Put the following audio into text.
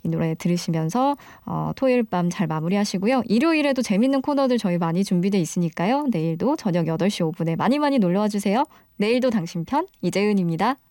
이 노래 들으시면서 토요일 밤 잘 마무리하시고요. 일요일에도 재밌는 코너들 저희 많이 준비되어 있으니까요. 내일도 저녁 8시 5분에 많이 놀러와 주세요. 내일도 당신 편 이재은입니다.